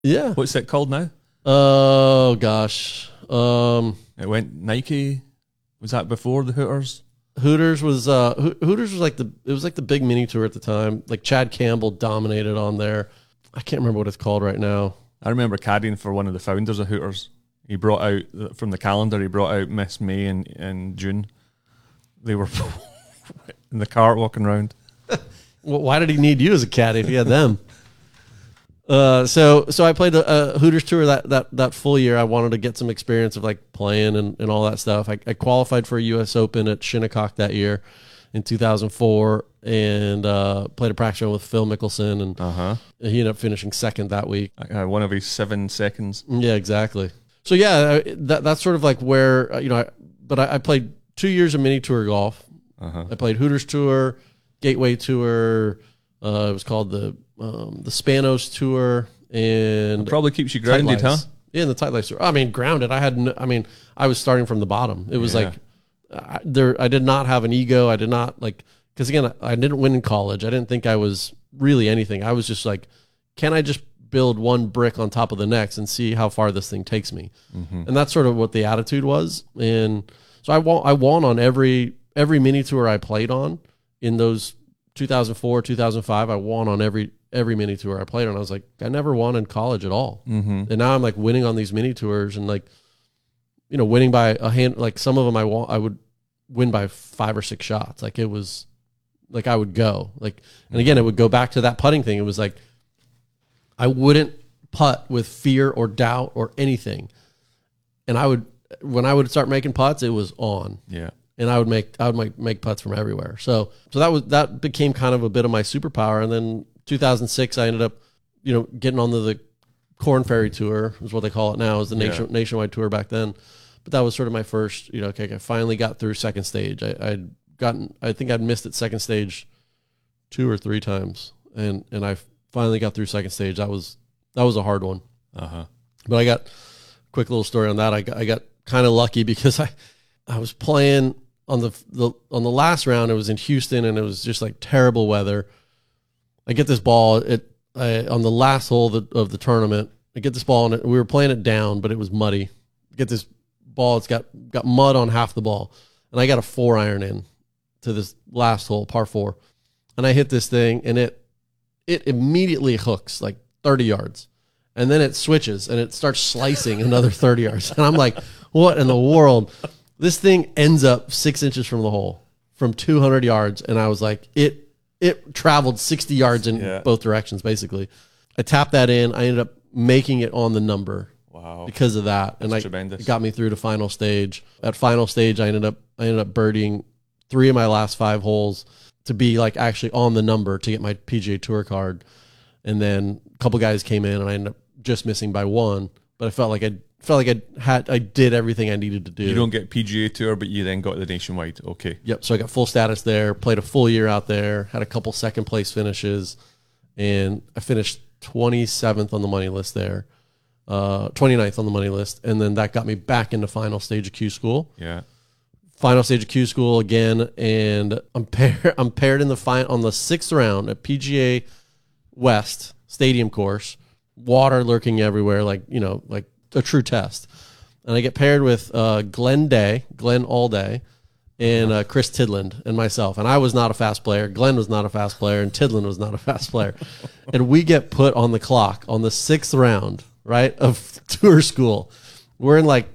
Yeah. What's it called now? Oh gosh. It went Nike. Was that before the Hooters? Hooters was like the big mini tour at the time. Like Chad Campbell dominated on there. I can't remember what it's called right now. I remember caddying for one of the founders of Hooters. He brought out from the calendar. He brought out Miss May and June. They were in the cart walking around. Well, why did he need you as a caddy if he had them? So I played a Hooters tour that full year. I wanted to get some experience of like playing and all that stuff. I qualified for a U.S. Open at Shinnecock that year in 2004 and played a practice round with Phil Mickelson, and he ended up finishing second that week. One of his 7 seconds. Yeah, exactly. So yeah, that's sort of like where I played 2 years of mini tour golf. I played Hooters Tour, Gateway Tour. It was called the Spanos Tour, and it probably keeps you grounded, huh? Yeah, the Tight Life Tour. I mean, grounded. I was starting from the bottom. It was like I did not have an ego. I did not because again, I didn't win in college. I didn't think I was really anything. I was just like, can I just build one brick on top of the next and see how far this thing takes me? And that's sort of what the attitude was. And so I won on every mini tour I played on in those 2004, 2005. I won on every mini tour I played on. I was like, I never won in college at all. And now I'm like winning on these mini tours and like, winning by a hand. Like some of them I would win by 5 or 6 shots. Like it was like I would go like, and again, it would go back to that putting thing. It was like I wouldn't putt with fear or doubt or anything. And when I would start making putts, it was on. Yeah. And I would make putts from everywhere. So that became kind of a bit of my superpower. And then 2006, I ended up, getting onto the Corn Ferry Tour, is what they call it now, is the nationwide tour back then. But that was sort of my first, I finally got through second stage. I think I'd missed at second stage 2 or 3 times, and I finally got through second stage. That was a hard one. But I got quick little story on that. I got kind of lucky because I was playing on the last round. It was in Houston, and it was just like terrible weather. I get this ball on the last hole of the tournament. I get this ball, and we were playing it down, but it was muddy. I get this ball. It's got mud on half the ball, and I got a 4-iron in to this last hole, par 4, and I hit this thing, and it immediately hooks like 30 yards, and then it switches and it starts slicing another 30 yards, and I'm like, what in the world? This thing ends up 6 inches from the hole, from 200 yards, and I was like, it traveled 60 yards in both directions, basically. I tapped that in. I ended up making it on the number. Wow. Because of that. That's tremendous. It got me through to final stage. At final stage, I ended up birdieing 3 of my last 5 holes to be like actually on the number to get my PGA Tour card. And then a couple guys came in, and I ended up just missing by 1. But I felt like I did everything I needed to do. You don't get PGA Tour, but you then got the nationwide. Okay. Yep. So I got full status there, played a full year out there, had a couple second place finishes, and I finished 27th on the money list there, 29th on the money list. And then that got me back into final stage of Q School. Yeah. Final stage of Q School again. And I'm paired in the on the 6th round at PGA West Stadium course, water lurking everywhere, like a true test. And I get paired with Glenn Allday, and Chris Tidland and myself. And I was not a fast player. Glenn was not a fast player, and Tidland was not a fast player. And we get put on the clock on the 6th round, right, of tour school. We're in like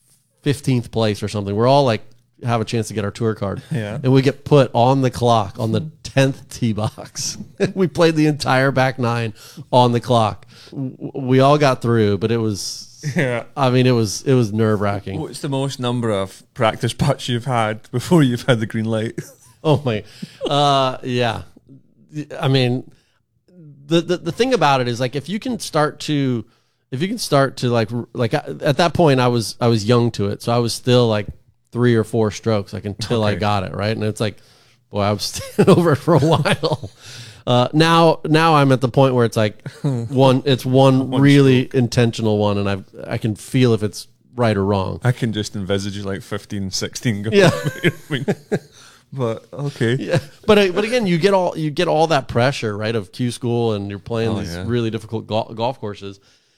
15th place or something. We're all like have a chance to get our tour card. Yeah. And we get put on the clock on the 10th tee box. We played the entire back 9 on the clock. We all got through, but it was... Yeah, I mean, it was nerve-wracking. What's the most number of practice putts you've had before you've had the green light? Oh my, yeah. I mean, the thing about it is like if you can start to like at that point I was young to it, so I was still like 3 or 4 strokes like until I got it right, and it's like, boy, I was staying over it for a while. Now I'm at the point where it's like one really stroke. Intentional one, and I can feel if it's right or wrong. I can just envisage you like 15, 16 going. Yeah. But okay. Yeah. But again, you get all that pressure, right, of Q School, and you're playing these really difficult golf courses.